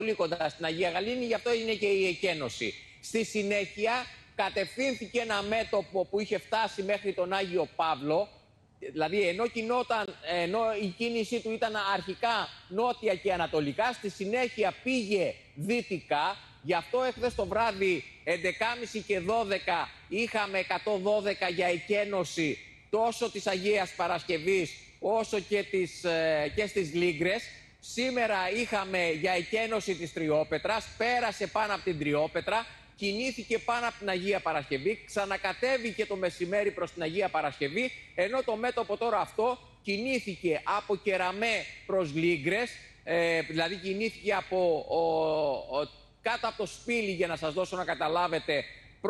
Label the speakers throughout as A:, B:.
A: πολύ κοντά στην Αγία Γαλήνη, γι' αυτό έγινε και η εκένωση. Στη συνέχεια κατευθύνθηκε ένα μέτωπο που είχε φτάσει μέχρι τον Άγιο Παύλο, δηλαδή ενώ η κίνησή του ήταν αρχικά νότια και ανατολικά, στη συνέχεια πήγε δυτικά. Γι' αυτό εχθές το βράδυ 11.30 και 12 είχαμε 112 για εκένωση τόσο της Αγίας Παρασκευής όσο και στις Λίγκρες. Σήμερα είχαμε για εκένωση της Τριόπετρας, πέρασε πάνω από την Τριόπετρα, κινήθηκε πάνω από την Αγία Παρασκευή, ξανακατέβηκε το μεσημέρι προς την Αγία Παρασκευή, ενώ το μέτωπο τώρα αυτό κινήθηκε από Κεραμέ προς Λίγκρες, δηλαδή κινήθηκε κάτω από το Σπήλι, για να σας δώσω να καταλάβετε,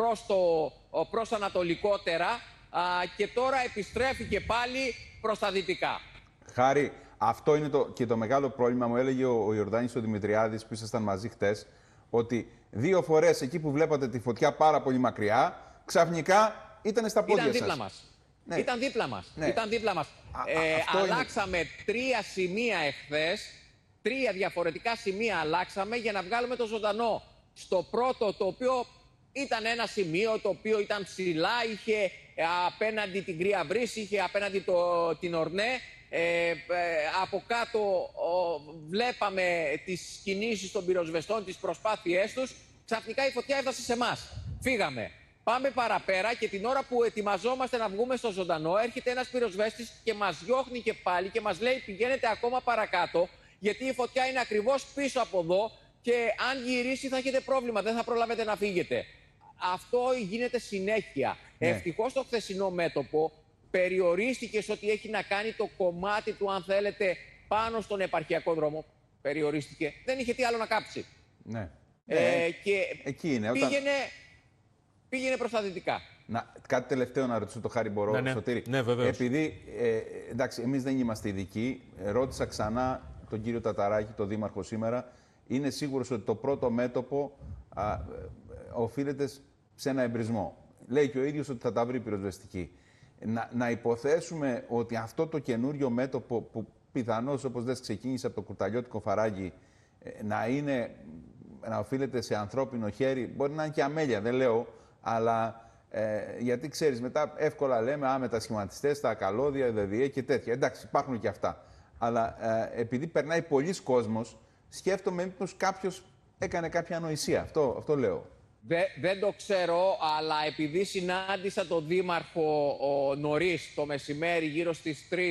A: προς ανατολικότερα, και τώρα επιστρέφει και πάλι προς τα δυτικά.
B: Χάρη, αυτό είναι και το μεγάλο πρόβλημα. Μου έλεγε ο Ιορδάνης ο Δημητριάδης, που ήσασταν μαζί χτες, ότι 2 φορές εκεί που βλέπατε τη φωτιά πάρα πολύ μακριά, ξαφνικά ήταν στα πόδια σας.
A: Ήταν δίπλα μας.
B: Ναι.
A: Ήταν δίπλα μας.
B: Ναι.
A: Ήταν δίπλα μας. Αλλάξαμε 3 σημεία εχθές, 3 διαφορετικά σημεία αλλάξαμε για να βγάλουμε το ζωντανό. Στο πρώτο, το οποίο ήταν ένα σημείο το οποίο ήταν ψηλά, είχε απέναντι την Κρύα Βρύση, είχε απέναντι την Ορνέ. Από κάτω βλέπαμε τις κινήσεις των πυροσβεστών, τις προσπάθειές τους. Ξαφνικά η φωτιά έφτασε σε εμάς. Φύγαμε. Πάμε παραπέρα και την ώρα που ετοιμαζόμαστε να βγούμε στο ζωντανό, έρχεται ένας πυροσβέστης και μας διώχνει και πάλι και μας λέει: πηγαίνετε ακόμα παρακάτω, γιατί η φωτιά είναι ακριβώς πίσω από εδώ και αν γυρίσει θα έχετε πρόβλημα, δεν θα προλάβετε να φύγετε. Αυτό γίνεται συνέχεια.
B: Ναι.
A: Ευτυχώς το χθεσινό μέτωπο περιορίστηκε σε ό,τι έχει να κάνει το κομμάτι του, αν θέλετε, πάνω στον επαρχιακό δρόμο. Περιορίστηκε. Δεν είχε τι άλλο να κάψει.
B: Ναι.
A: Και
B: εκεί είναι.
A: πήγαινε προς τα δυτικά.
B: Κάτι τελευταίο να ρωτήσω το Χάρη, μπορώ,
C: ναι.
B: Σωτήρη.
C: Ναι, βεβαίως.
B: Επειδή, εντάξει, εμείς δεν είμαστε ειδικοί, ρώτησα ξανά τον κύριο Ταταράκη, τον Δήμαρχο σήμερα, είναι σίγουρος ότι το πρώτο μέτωπο οφείλεται σε ένα εμπρισμό. Λέει και ο ίδιος ότι θα τα βρει πυροσβεστική. Να υποθέσουμε ότι αυτό το καινούριο μέτωπο που πιθανώς, όπως δεν ξεκίνησε από το κουρταλιώτικο Φαράγγι, να οφείλεται σε ανθρώπινο χέρι, μπορεί να είναι και αμέλεια, δεν λέω, αλλά γιατί ξέρεις, μετά εύκολα λέμε μετασχηματιστές, τα καλώδια, ΔΔΕ και τέτοια. Εντάξει, υπάρχουν και αυτά. Αλλά επειδή περνάει πολλής κόσμος, σκέφτομαι μήπως κάποιος έκανε κάποια ανοησία. Αυτό λέω.
A: Δεν το ξέρω, αλλά επειδή συνάντησα τον Δήμαρχο νωρίς το μεσημέρι, γύρω στις 3,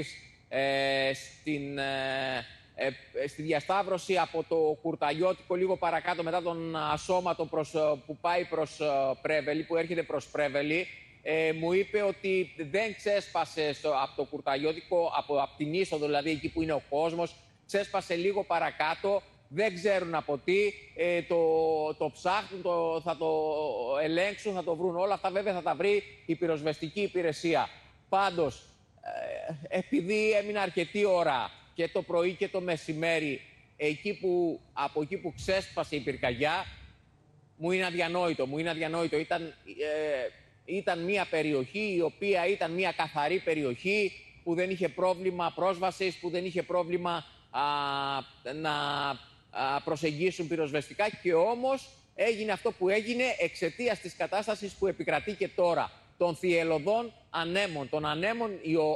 A: στη διασταύρωση από το Κουρταλιώτικο, λίγο παρακάτω μετά τον Ασώματο που πάει προς Πρέβελη, που έρχεται προς Πρέβελη, μου είπε ότι δεν ξέσπασε από το Κουρταλιώτικο, από την είσοδο, δηλαδή εκεί που είναι ο κόσμος, ξέσπασε λίγο παρακάτω. Δεν ξέρουν από τι, το ψάχνουν, θα το ελέγξουν, θα το βρουν. Όλα αυτά βέβαια θα τα βρει η πυροσβεστική υπηρεσία. Πάντως, επειδή έμεινα αρκετή ώρα και το πρωί και το μεσημέρι, από εκεί που ξέσπασε η πυρκαγιά, μου είναι αδιανόητο. Ήταν μια περιοχή η οποία ήταν μια καθαρή περιοχή που δεν είχε πρόβλημα πρόσβασης, που δεν είχε πρόβλημα να προσεγγίσουν πυροσβεστικά, και όμως έγινε αυτό που έγινε εξαιτίας της κατάστασης που επικρατεί και τώρα, των θυελλωδών ανέμων, των ανέμων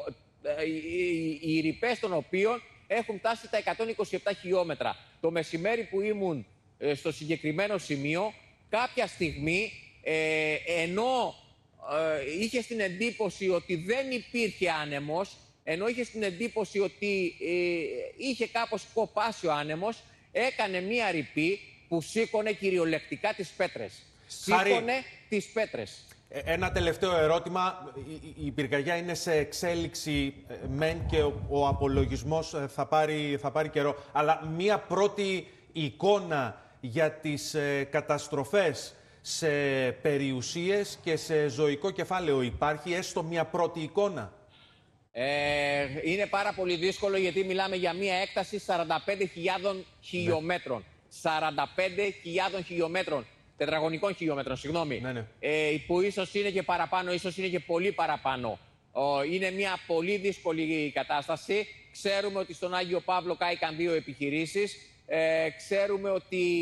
A: οι ρηπές των οποίων έχουν φτάσει τα 127 χιλιόμετρα. Το μεσημέρι που ήμουν στο συγκεκριμένο σημείο, κάποια στιγμή, ενώ είχε την εντύπωση ότι δεν υπήρχε άνεμος, ενώ είχε την εντύπωση ότι είχε κάπως κοπάσει ο άνεμος, έκανε μία ρηπή που σήκωνε κυριολεκτικά τις πέτρες. Σήκωνε τις πέτρες.
C: Ένα τελευταίο ερώτημα. Η πυρκαγιά είναι σε εξέλιξη μεν και ο απολογισμός θα πάρει καιρό. Αλλά μία πρώτη εικόνα για τις καταστροφές σε περιουσίες και σε ζωικό κεφάλαιο υπάρχει, έστω μία πρώτη εικόνα?
A: Είναι πάρα πολύ δύσκολο, γιατί μιλάμε για μία έκταση 45.000 χιλιόμετρων. 45.000 χιλιόμετρων. Τετραγωνικών χιλιόμετρων, συγγνώμη.
C: Ναι.
A: Που ίσως είναι και παραπάνω, ίσως είναι και πολύ παραπάνω. Είναι μια πολύ δύσκολη κατάσταση. Ξέρουμε ότι στον Άγιο Παύλο κάηκαν 2 επιχειρήσεις. Ξέρουμε ότι